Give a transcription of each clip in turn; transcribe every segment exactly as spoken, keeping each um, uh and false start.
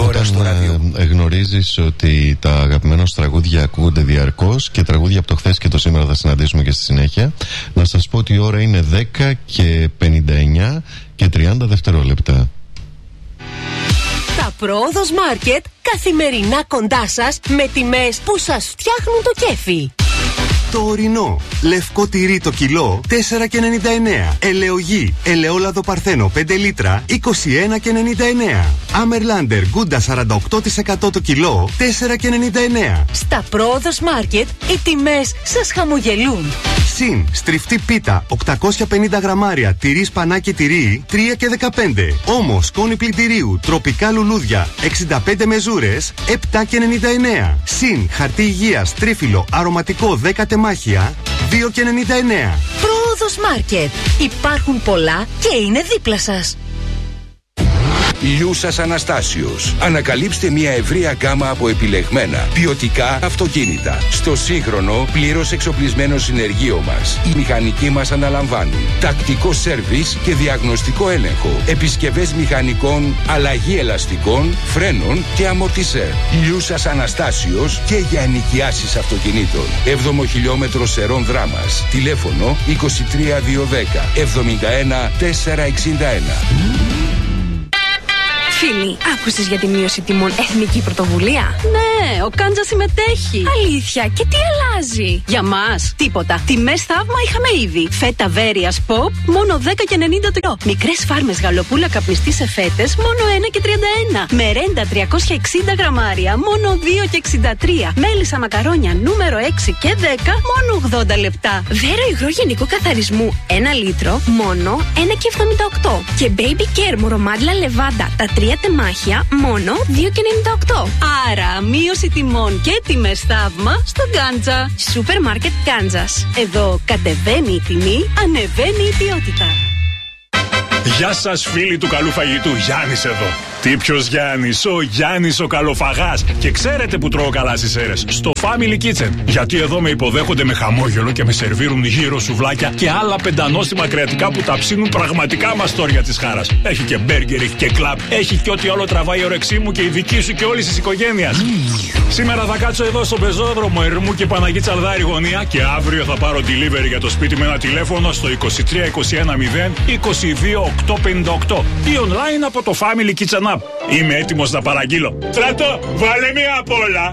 ώρα στο ράδιο. Όταν γνωρίζεις ότι τα αγαπημένα σου τραγούδια ακούγονται διαρκώς και τραγούδια από το χθες και το σήμερα θα συναντήσουμε και στη συνέχεια, να σας πω ότι η ώρα είναι δέκα και πενήντα εννιά και τριάντα δευτερόλεπτα. Τα Πρόοδος Μάρκετ καθημερινά κοντά σας με τιμές που σας φτιάχνουν το κέφι. Το ορεινό. Λευκό τυρί το κιλό τέσσερα και ενενήντα εννέα. Ελαιογή. Ελαιόλαδο Παρθένο πέντε λίτρα είκοσι ένα και ενενήντα εννέα. Άμερλάντερ Γκούντα σαράντα οκτώ τοις εκατό το κιλό τέσσερα και ενενήντα εννέα. Στα Πρόοδος Μάρκετ οι τιμές σας χαμογελούν. Συν στριφτή πίτα οκτακόσια πενήντα γραμμάρια τυρί σπανάκι τυρί τρία και δεκαπέντε. Όμως σκόνη πλυντηρίου τροπικά λουλούδια εξήντα πέντε μεζούρες επτά και ενενήντα εννέα. Συν χαρτί υγείας τρίφυλλο αρωματικό δέκα τεμάχια δύο και ενενήντα εννέα. Πρόοδος Μάρκετ. Υπάρχουν πολλά και είναι δίπλα σας. Λιούσας Αναστάσιος. Ανακαλύψτε μια ευρεία γκάμα από επιλεγμένα ποιοτικά αυτοκίνητα. Στο σύγχρονο, πλήρως εξοπλισμένο συνεργείο μας, οι μηχανικοί μας αναλαμβάνουν τακτικό σέρβις και διαγνωστικό έλεγχο, επισκευές μηχανικών, αλλαγή ελαστικών, φρένων και αμορτισέρ. Λιούσας Αναστάσιος και για ενοικιάσεις αυτοκινήτων. έβδομο χιλιόμετρο Σερών Δράμας. Τηλέφωνο είκοσι τρία διακόσια δέκα εβδομήντα ένα τετρακόσια εξήντα ένα. Φίλοι, άκουσες για τη μείωση τιμών Εθνική Πρωτοβουλία? Ναι, ο Κάντζα συμμετέχει. Αλήθεια, και τι αλλάζει? Για μας, τίποτα. Τιμές θαύμα είχαμε ήδη. Φέτα Βέρειας Pop, μόνο δέκα και ενενήντα τρία. Μικρές φάρμες γαλοπούλα καπνιστή σε φέτες, μόνο ένα και τριάντα ένα. Μερέντα τριακόσια εξήντα γραμμάρια, μόνο δύο και εξήντα τρία. Μέλισσα μακαρόνια νούμερο έξι και δέκα, μόνο ογδόντα λεπτά. Βέρο υγρό γενικού καθαρισμού, ένα λίτρο, μόνο ένα και εβδομήντα οκτώ. Και Baby Care μορομάντλα λεβάντα, τα τρία τεμάχια, μόνο δύο και ενενήντα οκτώ. Άρα, μείωση τιμών και τιμές θαύμα στο Κάντζα. Σούπερ Μάρκετ Κάντζας. Εδώ κατεβαίνει η τιμή, ανεβαίνει η ποιότητα. Γεια σας φίλοι του καλού φαγητού, Γιάννης εδώ. Τι ποιος Γιάννης, ο Γιάννης ο καλοφαγάς. Και ξέρετε που τρώω καλά στις αίρες? Στο Family Kitchen. Γιατί εδώ με υποδέχονται με χαμόγελο και με σερβίρουν γύρω σουβλάκια και άλλα πεντανόστιμα κρεατικά που τα ψήνουν πραγματικά μαστόρια της χάρας. Έχει και μπέργκερ, έχει και κλαμπ, έχει και ό,τι όλο τραβάει η όρεξή μου και η δική σου και όλης της οικογένειας. Mm. Σήμερα θα κάτσω εδώ στο πεζόδρομο Ερμού και Παναγή Τσαλδάρη γωνία και αύριο θα πάρω delivery για το σπίτι με ένα τηλέφωνο στο είκοσι τρία είκοσι ένα μηδέν είκοσι δύο οκτακόσια πενήντα οκτώ ή online από το Family Kitchen App. Είμαι έτοιμος να παραγγείλω. Στράτο, βάλε μία απ' όλα.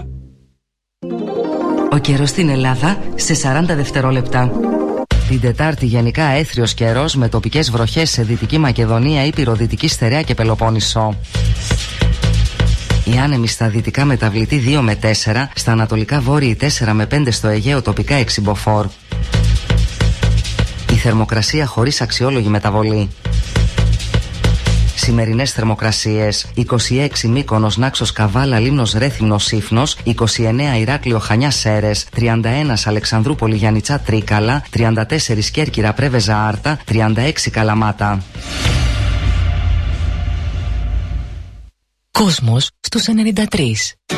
Ο καιρός στην Ελλάδα σε σαράντα δευτερόλεπτα. Την Τετάρτη γενικά έθριος καιρός με τοπικές βροχές σε Δυτική Μακεδονία, Ήπειρο, Δυτική Στερεά και Πελοπόννησο. Οι άνεμοι στα δυτικά μεταβλητή δύο με τέσσερα, στα ανατολικά βόρειοι τέσσερα με πέντε, στο Αιγαίο τοπικά έξι μποφόρ. Η θερμοκρασία χωρίς αξιόλογη μεταβολή. Σημερινές θερμοκρασίες: είκοσι έξι Μύκονος, Νάξος, Καβάλα, Λίμνος, Ρέθυμνος, Σύφνος, είκοσι εννέα Ηράκλειο, Χανιά, Σέρες, τριάντα ένα Αλεξανδρούπολη, Γιαννιτσά, Τρίκαλα, τριάντα τέσσερα Κέρκυρα, Πρέβεζα, Άρτα, τριάντα έξι Καλαμάτα. Κόσμος στους ενενήντα τρία.